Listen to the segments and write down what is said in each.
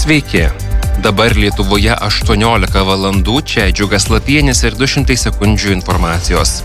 Sveiki. Dabar Lietuvoje 18 valandų, čia Džiugas Lapienis ir 200 sekundžių informacijos.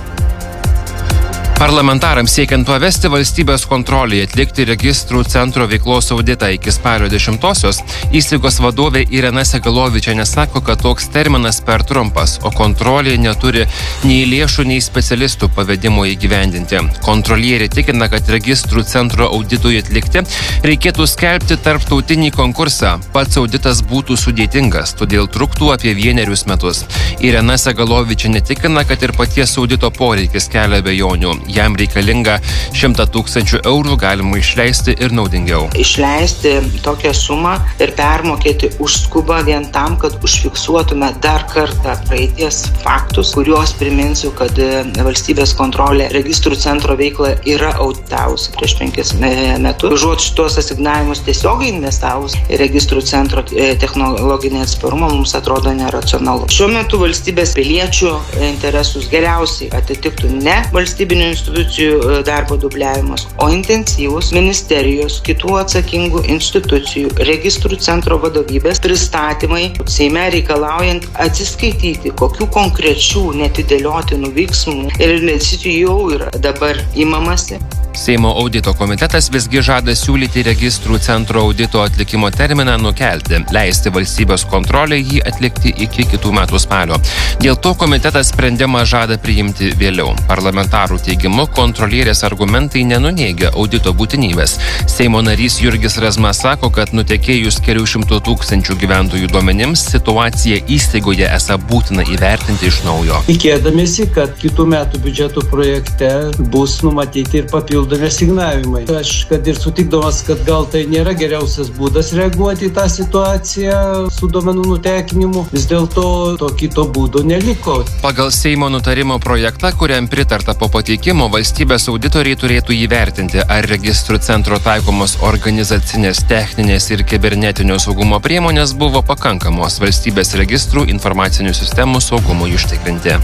Parlamentarams siekiant pavesti valstybės kontrolį atlikti registrų centro veiklos auditą iki spalio 10-osios, įstaigos vadovė Irena Segalovičienė sako, kad toks terminas per trumpas, o kontrolė neturi nei lėšų, nei specialistų pavedimo įgyvendinti. Kontrolierė tikina, kad registrų centro auditui atlikti reikėtų skelbti tarptautinį konkursą. Pats auditas būtų sudėtingas, todėl truktų apie 1 metus. Irena Segalovičienė tikina, kad ir paties audito poreikis kelia abejonių. Jam reikalinga 100 000 eurų, galima išleisti ir naudingiau. Išleisti tokią sumą ir permokėti už skubą vien tam, kad užfiksuotume dar kartą praeities faktus, kuriuos priminsiu, kad valstybės kontrolė registrų centro veiklą yra auditavusi prieš 5 metus. Užuot šitos asignavimus tiesiogiai investavus į registrų centro technologinį atsparumą mums atrodo neracionalu. Šiuo metu valstybės piliečių interesus geriausiai atitiktų ne valstybinių institucijų darbo dubliavimas, o intensyvus ministerijos, kitų atsakingų institucijų, registrų centro vadovybės pristatymai Seime reikalaujant atsiskaityti, kokių konkrečių netidėliotinų veiksmų ir investicijų jau yra dabar imamasi. Seimo audito komitetas visgi žada siūlyti registrų centro audito atlikimo terminą nukelti, leisti valstybės kontrolę jį atlikti iki kitų metų spalio. Dėl to komitetas sprendimą žada priimti vėliau. Parlamentarų teigimu, kontrolierės argumentai nenuneigia audito būtinybės. Seimo narys Jurgis Razma sako, kad nutekėjus kelių 100 000 gyventojų duomenims, situaciją įstaigoje esą būtina įvertinti iš naujo. Tikėdamiesi, kad kitų metų biudžeto projekte bus numatyti ir papildomi asignavimai. Aš kad ir sutikdamas, kad gal tai nėra geriausias būdas reaguoti į tą situaciją su duomenų nutekinimu, vis dėlto to kito būdo neliko. Pagal Seimo nutarimo projektą, kuriam pritarta po pateikimo, valstybės auditoriai turėtų įvertinti, ar registrų centro taikomos organizacinės, techninės ir kibernetinio saugumo priemonės buvo pakankamos valstybės registrų informacinių sistemų saugumui užtikrinti.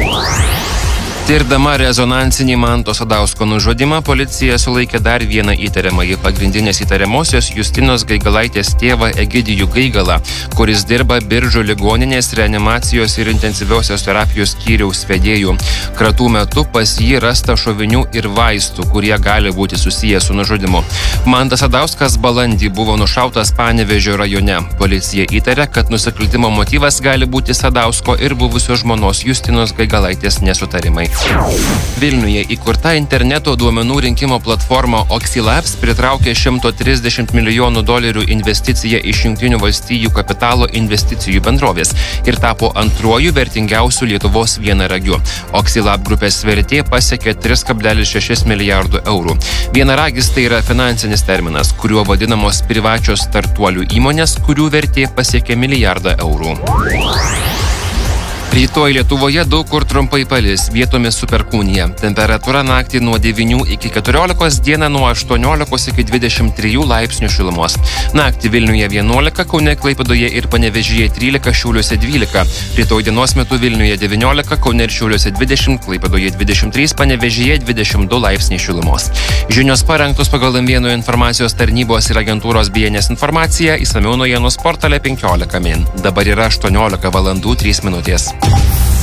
Tirdama rezonansinį Manto Sadausko nužudimą, policija sulaikė dar vieną įtariamąjį, pagrindinės įtariamosios Justinos Gaigalaitės tėvą Egidijų Gaigalą, kuris dirba Biržų ligoninės reanimacijos ir intensyviosios terapijos skyriaus vedėjų. Kratų metu pas jį rasta šovinių ir vaistų, kurie gali būti susiję su nužudimu. Mantas Sadauskas balandį buvo nušautas Panevėžio rajone. Policija įtaria, kad nusikaltimo motyvas gali būti Sadausko ir buvusios žmonos Justinos Gaigalaitės nesutarimai. Vilniuje įkurta interneto duomenų rinkimo platforma Oxylabs pritraukė $130 milijonų investiciją iš Jungtinių valstijų kapitalo investicijų bendrovės ir tapo antruoju vertingiausiu Lietuvos vienaragiu. Oxylab grupės vertė pasiekė 3,6 milijardų eurų. Vienaragis tai yra finansinis terminas, kuriuo vadinamos privačios startuolių įmonės, kurių vertė pasiekė milijardą eurų. Rytoj Lietuvoje daug kur trumpai palis, vietomis su perkūnija. Temperatūra naktį nuo 9 iki 14, dieną nuo 18 iki 23 laipsnių šilumos. Naktį Vilniuje 11, Kaune, Klaipėdoje ir Panevėžyje 13, Šiauliuose 12. Rytoj dienos metu Vilniuje 19, Kaune ir Šiauliuose 20, Klaipėdoje 23, Panevėžyje 22 laipsniai šilumos. Žinios parengtos pagal M1 informacijos tarnybos ir agentūros BNS informaciją, išsamiau naujienų portale 15 min. Dabar yra 18 valandų 3 minutės.